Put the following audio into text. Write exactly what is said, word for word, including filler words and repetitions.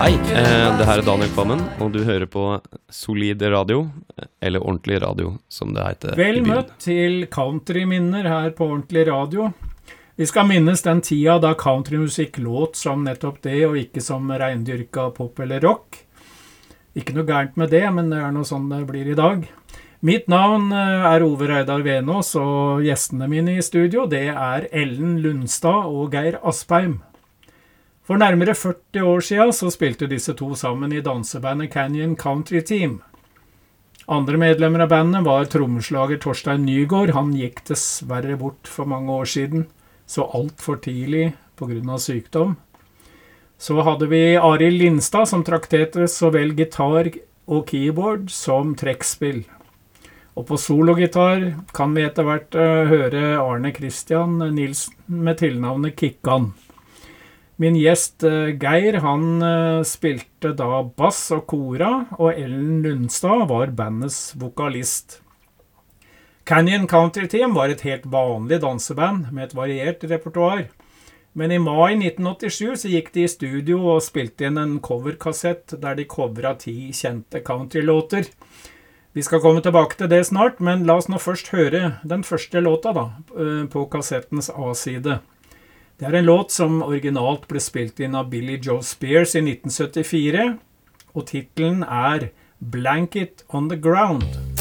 Hei, eh, det her er Daniel Kvammen, og du hører på Solid Radio, eller Ordentlig Radio, som det heter. Vel møtt til countryminner her på Ordentlig Radio. Vi skal minnes den tida da countrymusikk låt som nettopp det, og ikke som reindyrka pop eller rock. Ikke noe gærent med det, men det er noe sånn det blir i dag. Mitt navn er Ove Reidar Venås, og gjestene mine i studio, det er Ellen Lundstad og Geir Aspeim. For nærmere førti år siden så spilte disse to sammen i dansebandet Canyon Country Team. Andre medlemmer av bandet var trommeslager Torstein Nygaard. Han gikk dessverre bort for mange år siden, så alt for tidlig på grunn av sykdom. Så hadde vi Arild Lindstad som trakterte så vel gitar og keyboard som trekkspill. Og på sologitar kan vi etter hvert uh, høre Arne Christian Nilsen med tilnavnet Kikkan. Min gjest uh, Geir, han uh, spilte da bass og kora, og Ellen Lundstad var bandets vokalist. Canyon Country Team var et helt vanlig danseband med et variert repertoar. Men i mai nitten åttisju så gikk de i studio og spilte inn en coverkassett der de coveret ti kjente countrylåter. Vi skal komme tilbake til det snart, men la oss nå først høre den første låta da, på kassettens A-side. Det er en låt som originalt ble spilt inn av Billy Joe Spears i nitten syttifire, og titelen er Blanket on the Ground.